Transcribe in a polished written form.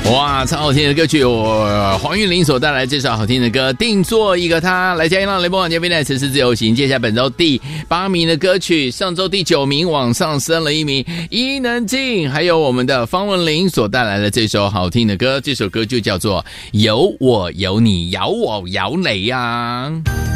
哇，超好听的歌曲，黄韵玲所带来这首好听的歌《定做一个他》。来，嘉音浪雷波网嘉宾的城市自由行，接下来本周第8名的歌曲，上周第9名往上升了1名，伊能静还有我们的方文琳所带来的这首好听的歌，这首歌就叫做有我有你，有我有你啊。